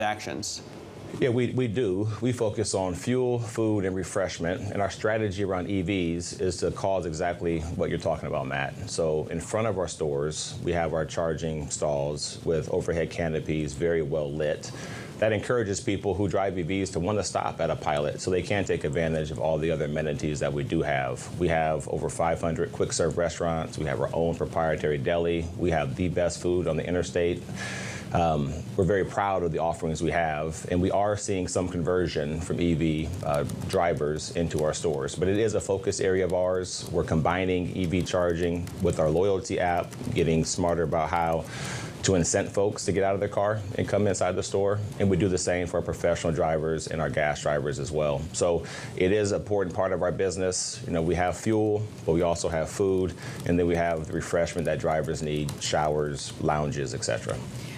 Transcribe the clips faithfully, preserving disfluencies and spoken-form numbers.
actions. Yeah, we, we do. We focus on fuel, food, and refreshment, and our strategy around E Vs is to cause exactly what you're talking about, Matt. So in front of our stores, we have our charging stalls with overhead canopies, very well lit. That encourages people who drive E Vs to want to stop at a Pilot so they can take advantage of all the other amenities that we do have. We have over five hundred quick serve restaurants. We have our own proprietary deli. We have the best food on the interstate. Um, we're very proud of the offerings we have, and we are seeing some conversion from E V uh, drivers into our stores. But it is a focus area of ours. We're combining E V charging with our loyalty app, getting smarter about how to incent folks to get out of their car and come inside the store. And we do the same for our professional drivers and our gas drivers as well. So it is an important part of our business. You know, we have fuel, but we also have food, and then we have the refreshment that drivers need, showers, lounges, et cetera.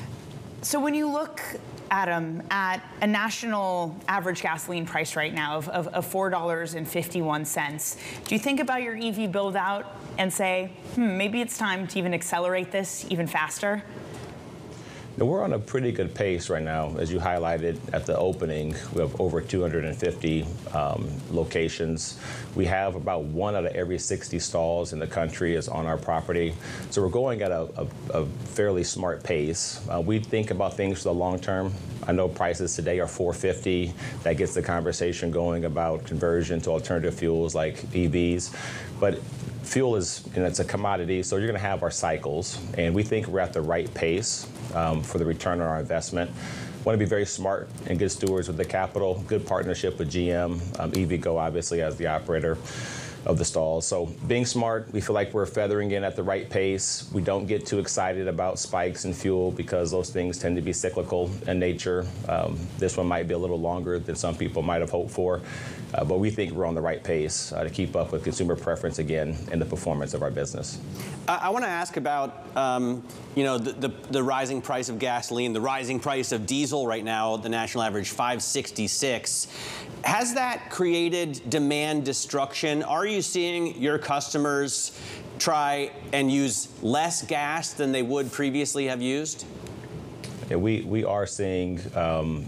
So when you look, Adam, at a national average gasoline price right now of, of, of four dollars and fifty-one cents, do you think about your E V build out and say, hmm, maybe it's time to even accelerate this even faster? Now, we're on a pretty good pace right now. As you highlighted at the opening, we have over two hundred fifty um, locations. We have about one out of every sixty stalls in the country is on our property. So we're going at a, a, a fairly smart pace. Uh, we think about things for the long term. I know prices today are four fifty. That gets the conversation going about conversion to alternative fuels like E Vs. But fuel is, you know, it's a commodity, so you're going to have our cycles, and we think we're at the right pace um, for the return on our investment. Want to be very smart and good stewards with the capital, good partnership with G M, um, EVgo obviously as the operator of the stalls. So being smart, we feel like we're feathering in at the right pace. We don't get too excited about spikes in fuel because those things tend to be cyclical in nature. Um, this one might be a little longer than some people might have hoped for, uh, but we think we're on the right pace uh, to keep up with consumer preference again and the performance of our business. I, I want to ask about um, you know, the, the, the rising price of gasoline, the rising price of diesel right now, the national average five sixty-six. Has that created demand destruction? Are you seeing your customers try and use less gas than they would previously have used? Yeah, we, we are seeing um,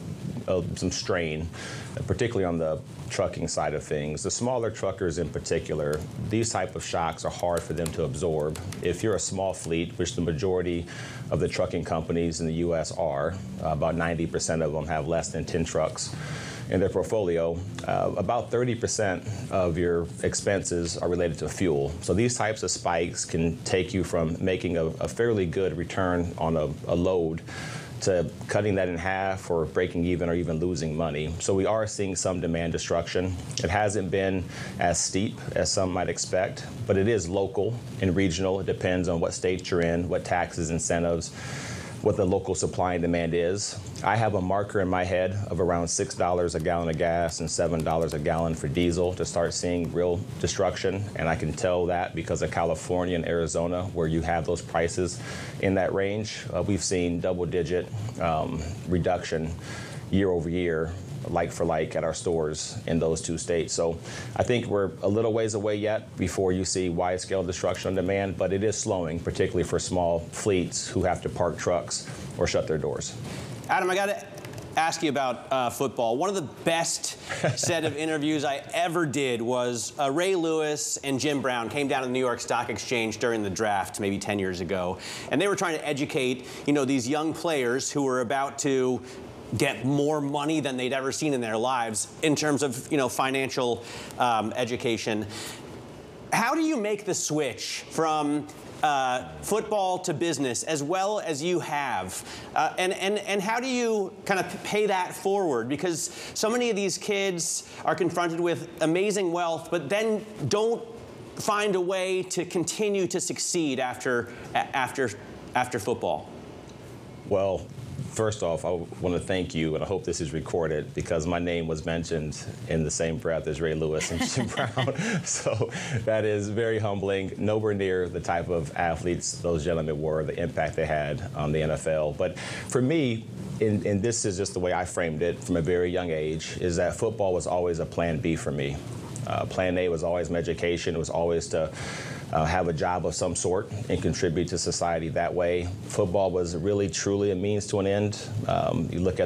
uh, some strain, particularly on the trucking side of things. The smaller truckers in particular, these type of shocks are hard for them to absorb. If you're a small fleet, which the majority of the trucking companies in the U S are, uh, about ninety percent of them have less than ten trucks in their portfolio, uh, about thirty percent of your expenses are related to fuel. So these types of spikes can take you from making a, a fairly good return on a, a load to cutting that in half or breaking even or even losing money. So we are seeing some demand destruction. It hasn't been as steep as some might expect, but it is local and regional. It depends on what state you're in, what taxes, incentives, what the local supply and demand is. I have a marker in my head of around six dollars a gallon of gas and seven dollars a gallon for diesel to start seeing real destruction. And I can tell that because of California and Arizona, where you have those prices in that range. Uh, we've seen double-digit um, reduction year over year, like for like at our stores in those two states. So I think we're a little ways away yet before you see wide-scale destruction on demand, but it is slowing, particularly for small fleets who have to park trucks or shut their doors. Adam, I got to ask you about uh, football. One of the best set of interviews I ever did was uh, Ray Lewis and Jim Brown came down to the New York Stock Exchange during the draft maybe ten years ago, and they were trying to educate, you know, these young players who were about to get more money than they'd ever seen in their lives in terms of, you know, financial um, education. How do you make the switch from uh, football to business as well as you have? Uh, and, and, and how do you kind of pay that forward? Because so many of these kids are confronted with amazing wealth, but then don't find a way to continue to succeed after, after, after football. Well, first off, I want to thank you, and I hope this is recorded, because my name was mentioned in the same breath as Ray Lewis and Jim Brown. So that is very humbling, nowhere near the type of athletes those gentlemen were, the impact they had on the N F L. But for me, and, and this is just the way I framed it from a very young age, is that football was always a plan B for me. Uh, plan A was always education. It was always to uh, have a job of some sort and contribute to society that way. Football was really, truly a means to an end. Um, you look at